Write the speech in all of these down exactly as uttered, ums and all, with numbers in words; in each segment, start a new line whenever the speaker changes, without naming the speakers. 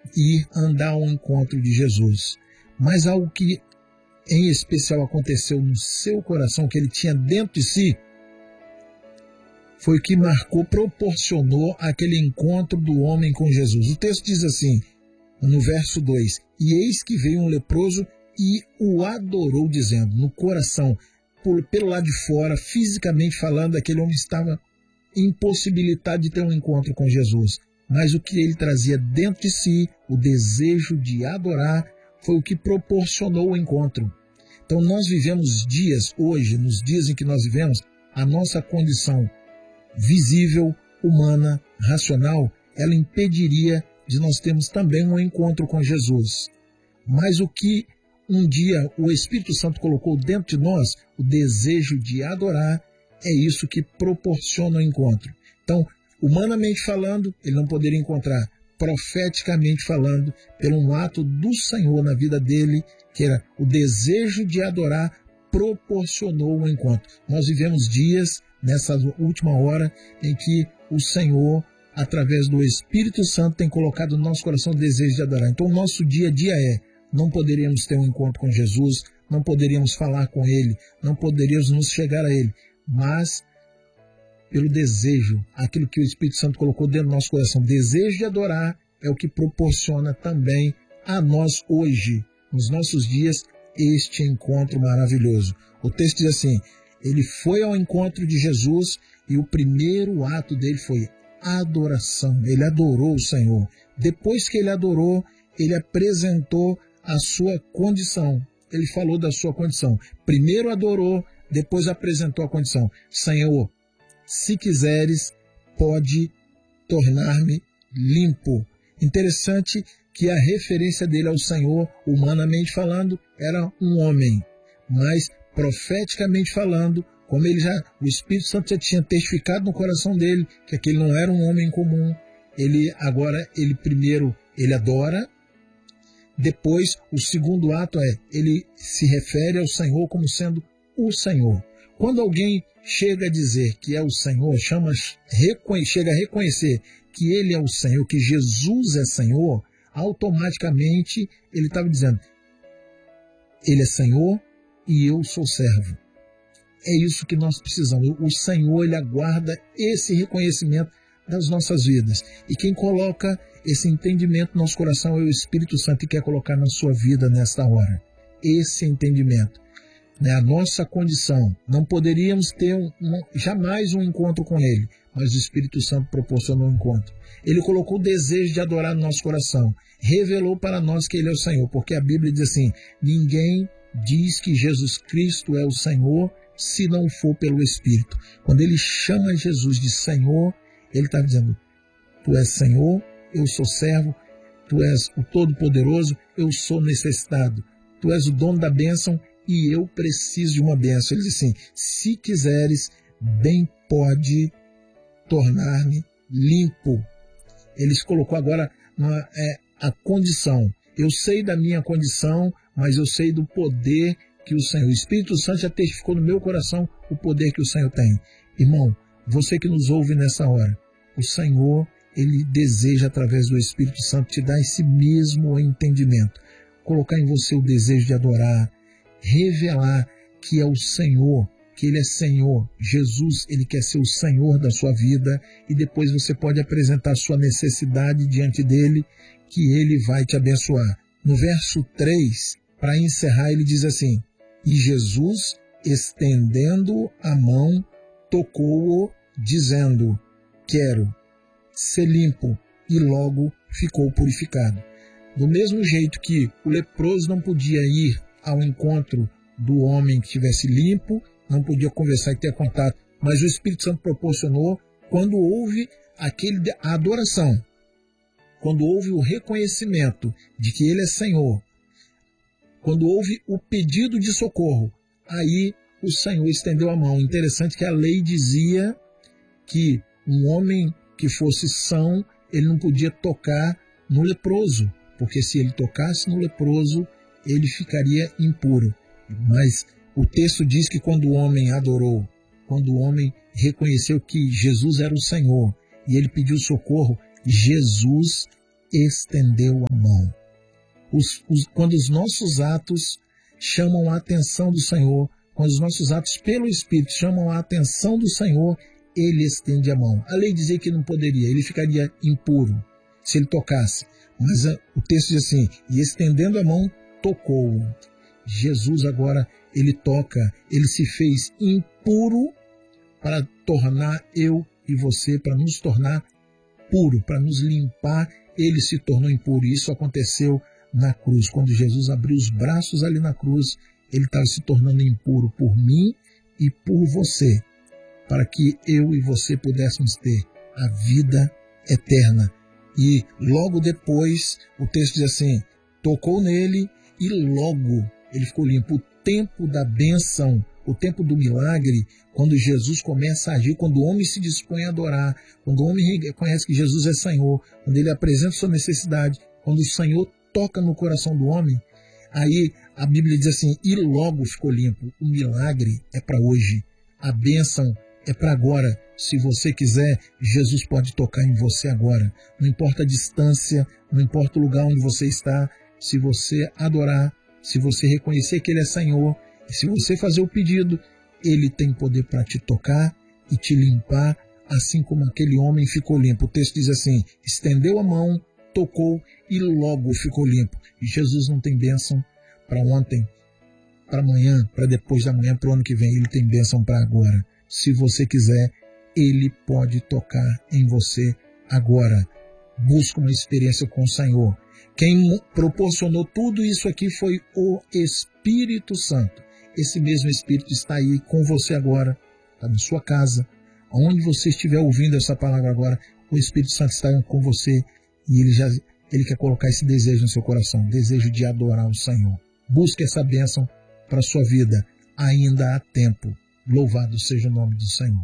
ir andar ao encontro de Jesus. Mas algo que em especial aconteceu no seu coração, que ele tinha dentro de si, foi o que marcou, proporcionou aquele encontro do homem com Jesus. O texto diz assim, no verso dois, e eis que veio um leproso e o adorou, dizendo, no coração, por, pelo lado de fora, fisicamente falando, aquele homem estava impossibilitado de ter um encontro com Jesus. Mas o que ele trazia dentro de si, o desejo de adorar, foi o que proporcionou o encontro. Então nós vivemos dias, hoje, nos dias em que nós vivemos, a nossa condição visível, humana, racional, ela impediria de nós termos também um encontro com Jesus. Mas o que um dia o Espírito Santo colocou dentro de nós, o desejo de adorar, é isso que proporciona o encontro. Então, humanamente falando, ele não poderia encontrar. Profeticamente falando, pelo um ato do Senhor na vida dele, que era o desejo de adorar, proporcionou o encontro. Nós vivemos dias, nessa última hora, em que o Senhor, através do Espírito Santo, tem colocado no nosso coração o desejo de adorar. Então, o nosso dia a dia é, não poderíamos ter um encontro com Jesus, não poderíamos falar com Ele, não poderíamos nos chegar a Ele, mas pelo desejo, aquilo que o Espírito Santo colocou dentro do nosso coração, desejo de adorar, é o que proporciona também a nós hoje, nos nossos dias, este encontro maravilhoso. O texto diz assim, ele foi ao encontro de Jesus e o primeiro ato dele foi adoração. Ele adorou o Senhor. Depois que ele adorou, ele apresentou a sua condição. Ele falou da sua condição. Primeiro adorou, depois apresentou a condição. Senhor, se quiseres, pode tornar-me limpo. Interessante que a referência dele ao Senhor, humanamente falando, era um homem. Mas, profeticamente falando, como ele já, o Espírito Santo já tinha testificado no coração dele, que aquele não era um homem comum, ele agora, ele primeiro, ele adora, depois, o segundo ato é, ele se refere ao Senhor como sendo o Senhor. Quando alguém chega a dizer que é o Senhor, chama, chega a reconhecer que Ele é o Senhor, que Jesus é Senhor, automaticamente ele estava dizendo, Ele é Senhor e eu sou servo. É isso que nós precisamos. O Senhor, Ele aguarda esse reconhecimento das nossas vidas. E quem coloca esse entendimento no nosso coração é o Espírito Santo que quer colocar na sua vida nesta hora. Esse entendimento. Né, a nossa condição, não poderíamos ter um, um, jamais um encontro com Ele, mas o Espírito Santo proporcionou um encontro. Ele colocou o desejo de adorar no nosso coração, revelou para nós que Ele é o Senhor, porque a Bíblia diz assim, ninguém diz que Jesus Cristo é o Senhor se não for pelo Espírito. Quando Ele chama Jesus de Senhor, Ele está dizendo, Tu és Senhor, eu sou servo, Tu és o Todo-Poderoso, eu sou necessitado, Tu és o dono da bênção, e eu preciso de uma bênção. Ele diz assim, se quiseres, bem pode tornar-me limpo. Ele se colocou agora na, é, a condição. Eu sei da minha condição, mas eu sei do poder que o Senhor, o Espírito Santo já testificou no meu coração o poder que o Senhor tem. Irmão, você que nos ouve nessa hora, o Senhor, Ele deseja através do Espírito Santo te dar esse mesmo entendimento. Colocar em você o desejo de adorar, revelar que é o Senhor, que Ele é Senhor. Jesus, Ele quer ser o Senhor da sua vida e depois você pode apresentar sua necessidade diante dEle, que Ele vai te abençoar. No verso três, para encerrar, ele diz assim, e Jesus, estendendo a mão, tocou-o, dizendo, quero ser limpo, e logo ficou purificado. Do mesmo jeito que o leproso não podia ir ao encontro do homem que estivesse limpo, não podia conversar e ter contato, mas o Espírito Santo proporcionou quando houve aquele, a adoração, quando houve o reconhecimento de que Ele é Senhor, quando houve o pedido de socorro, aí o Senhor estendeu a mão. Interessante que a lei dizia que um homem que fosse são, ele não podia tocar no leproso, porque se ele tocasse no leproso, ele ficaria impuro. Mas o texto diz que quando o homem adorou, quando o homem reconheceu que Jesus era o Senhor e ele pediu socorro, Jesus estendeu a mão. Os, os, quando os nossos atos chamam a atenção do Senhor, quando os nossos atos pelo Espírito chamam a atenção do Senhor, ele estende a mão. A lei dizia que não poderia, ele ficaria impuro se ele tocasse. Mas a, o texto diz assim, e estendendo a mão, tocou-o. Jesus agora, ele toca, ele se fez impuro para tornar eu e você, para nos tornar puro, para nos limpar, ele se tornou impuro. E isso aconteceu na cruz. Quando Jesus abriu os braços ali na cruz, ele estava se tornando impuro por mim e por você, para que eu e você pudéssemos ter a vida eterna. E logo depois, o texto diz assim, tocou nele e logo ele ficou limpo. O tempo da bênção, o tempo do milagre, quando Jesus começa a agir, quando o homem se dispõe a adorar, quando o homem reconhece que Jesus é Senhor, quando ele apresenta sua necessidade, quando o Senhor toca no coração do homem, aí a Bíblia diz assim, e logo ficou limpo. O milagre é para hoje, a bênção é para agora. Se você quiser, Jesus pode tocar em você agora. Não importa a distância, não importa o lugar onde você está, se você adorar, se você reconhecer que Ele é Senhor, e se você fazer o pedido, Ele tem poder para te tocar e te limpar, assim como aquele homem ficou limpo. O texto diz assim, estendeu a mão, tocou e logo ficou limpo. E Jesus não tem bênção para ontem, para amanhã, para depois da manhã, para o ano que vem. Ele tem bênção para agora. Se você quiser, Ele pode tocar em você agora. Busca uma experiência com o Senhor. Quem proporcionou tudo isso aqui foi o Espírito Santo. Esse mesmo Espírito está aí com você agora, está na sua casa, onde você estiver ouvindo essa palavra agora, o Espírito Santo está com você e ele, já, ele quer colocar esse desejo no seu coração, desejo de adorar o Senhor. Busque essa bênção para a sua vida, ainda há tempo. Louvado seja o nome do Senhor.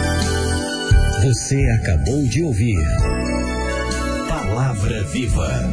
Você acabou de ouvir Palavra Viva.